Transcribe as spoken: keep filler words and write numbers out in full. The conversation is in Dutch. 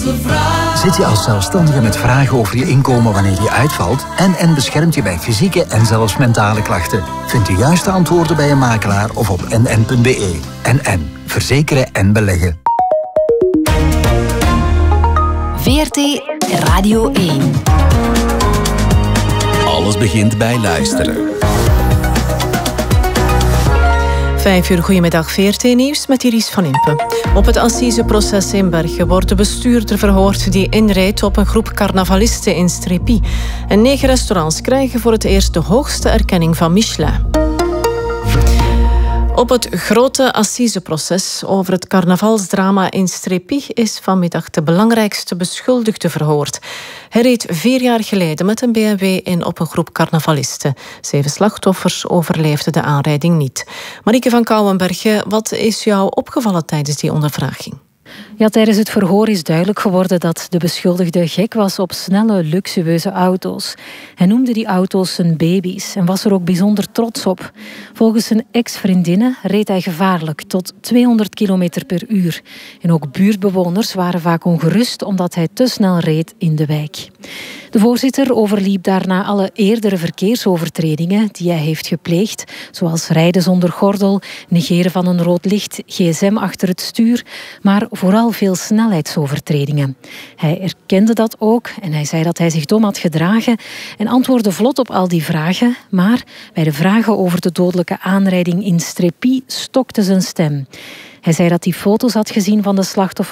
onze vraag. Zit je als zelfstandige met vragen over je inkomen wanneer je uitvalt? N N beschermt je bij fysieke en zelfs mentale klachten. Vind de juiste antwoorden bij een makelaar of op n n punt b e. N N. Verzekeren en beleggen. V R T Radio één. Alles begint bij luisteren. Vijf uur, goedemiddag, V R T-nieuws met Iris van Impe. Op het assiseproces in Bergen wordt de bestuurder verhoord die inreed op een groep carnavalisten in Strépy. En negen restaurants krijgen voor het eerst de hoogste erkenning van Michelin. Op het grote assiseproces over het carnavalsdrama in Strépy is vanmiddag de belangrijkste beschuldigde verhoord. Hij reed vier jaar geleden met een B M W in op een groep carnavalisten. Zeven slachtoffers overleefden de aanrijding niet. Marieke van Kouwenbergen, wat is jou opgevallen tijdens die ondervraging? Ja, tijdens het verhoor is duidelijk geworden dat de beschuldigde gek was op snelle, luxueuze auto's. Hij noemde die auto's zijn baby's en was er ook bijzonder trots op. Volgens zijn ex-vriendinnen reed hij gevaarlijk, tot tweehonderd kilometer per uur. En ook buurtbewoners waren vaak ongerust omdat hij te snel reed in de wijk. De voorzitter overliep daarna alle eerdere verkeersovertredingen die hij heeft gepleegd, zoals rijden zonder gordel, negeren van een rood licht, gsm achter het stuur, maar vooral veel snelheidsovertredingen. Hij erkende dat ook en hij zei dat hij zich dom had gedragen en antwoordde vlot op al die vragen, maar bij de vragen over de dodelijke aanrijding in Strépy stokte zijn stem. Hij zei dat hij foto's had gezien van de slachtoffers